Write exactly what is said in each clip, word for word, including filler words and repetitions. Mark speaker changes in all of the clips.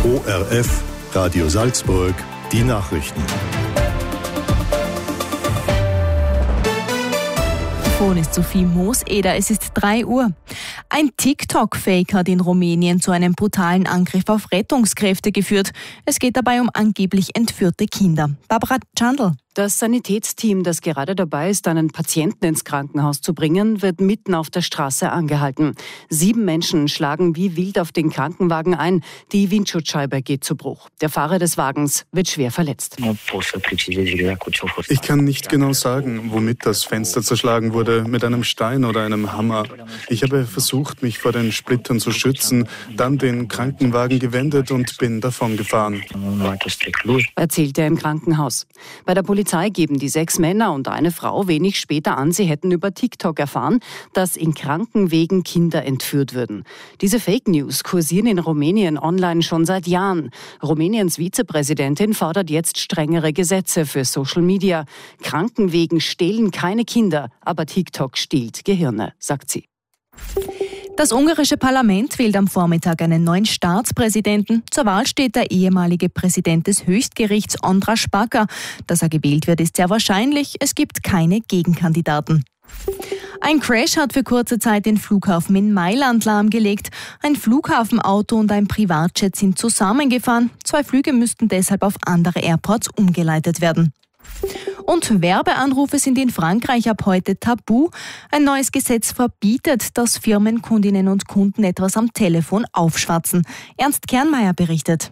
Speaker 1: O R F, Radio Salzburg, die Nachrichten.
Speaker 2: Mikrofon ist Sophie Moos-Eder, es ist drei Uhr. Ein TikTok-Fake hat in Rumänien zu einem brutalen Angriff auf Rettungskräfte geführt. Es geht dabei um angeblich entführte Kinder. Barbara Chandl.
Speaker 3: Das Sanitätsteam, das gerade dabei ist, einen Patienten ins Krankenhaus zu bringen, wird mitten auf der Straße angehalten. Sieben Menschen schlagen wie wild auf den Krankenwagen ein. Die Windschutzscheibe geht zu Bruch. Der Fahrer des Wagens wird schwer verletzt.
Speaker 4: Ich kann nicht genau sagen, womit das Fenster zerschlagen wurde, mit einem Stein oder einem Hammer. Ich habe versucht, mich vor den Splittern zu schützen, dann den Krankenwagen gewendet und bin davon gefahren.
Speaker 3: Erzählt er im Krankenhaus. Bei der Polizei geben die sechs Männer und eine Frau wenig später an, sie hätten über TikTok erfahren, dass in Krankenwegen Kinder entführt würden. Diese Fake News kursieren in Rumänien online schon seit Jahren. Rumäniens Vizepräsidentin fordert jetzt strengere Gesetze für Social Media. Krankenwegen stehlen keine Kinder, aber TikTok stiehlt Gehirne, sagt sie.
Speaker 2: Das ungarische Parlament wählt am Vormittag einen neuen Staatspräsidenten. Zur Wahl steht der ehemalige Präsident des Höchstgerichts, András Baka. Dass er gewählt wird, ist sehr wahrscheinlich. Es gibt keine Gegenkandidaten. Ein Crash hat für kurze Zeit den Flughafen in Mailand lahmgelegt. Ein Flughafenauto und ein Privatjet sind zusammengefahren. Zwei Flüge müssten deshalb auf andere Airports umgeleitet werden. Und Werbeanrufe sind in Frankreich ab heute tabu. Ein neues Gesetz verbietet, dass Firmen, Kundinnen und Kunden etwas am Telefon aufschwatzen. Ernst Kernmeier berichtet.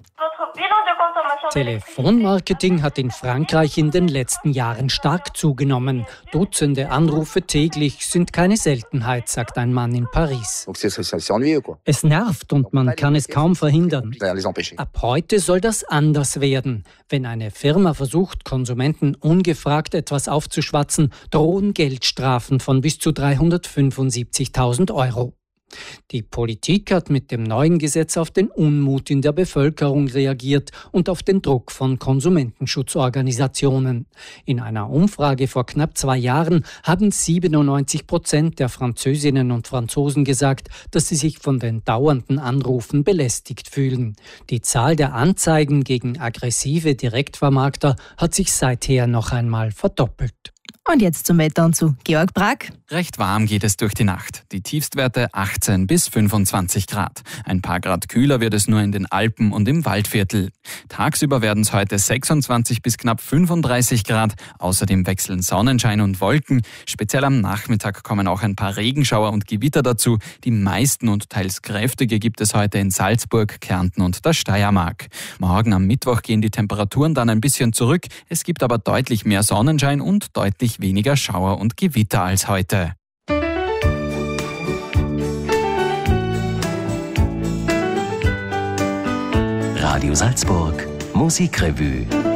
Speaker 5: Telefonmarketing hat in Frankreich in den letzten Jahren stark zugenommen. Dutzende Anrufe täglich sind keine Seltenheit, sagt ein Mann in Paris. Es nervt und man kann es kaum verhindern. Ab heute soll das anders werden. Wenn eine Firma versucht, Konsumenten ungefragt etwas aufzuschwatzen, drohen Geldstrafen von bis zu dreihundertfünfundsiebzigtausend Euro. Die Politik hat mit dem neuen Gesetz auf den Unmut in der Bevölkerung reagiert und auf den Druck von Konsumentenschutzorganisationen. In einer Umfrage vor knapp zwei Jahren haben siebenundneunzig Prozent der Französinnen und Franzosen gesagt, dass sie sich von den dauernden Anrufen belästigt fühlen. Die Zahl der Anzeigen gegen aggressive Direktvermarkter hat sich seither noch einmal verdoppelt.
Speaker 2: Und jetzt zum Wetter und zu Georg Brack.
Speaker 6: Recht warm geht es durch die Nacht. Die Tiefstwerte achtzehn bis fünfundzwanzig Grad. Ein paar Grad kühler wird es nur in den Alpen und im Waldviertel. Tagsüber werden es heute sechsundzwanzig bis knapp fünfunddreißig Grad. Außerdem wechseln Sonnenschein und Wolken. Speziell am Nachmittag kommen auch ein paar Regenschauer und Gewitter dazu. Die meisten und teils kräftige gibt es heute in Salzburg, Kärnten und der Steiermark. Morgen am Mittwoch gehen die Temperaturen dann ein bisschen zurück. Es gibt aber deutlich mehr Sonnenschein und deutlich weniger Schauer und Gewitter als heute.
Speaker 7: Radio Salzburg, Musikrevue.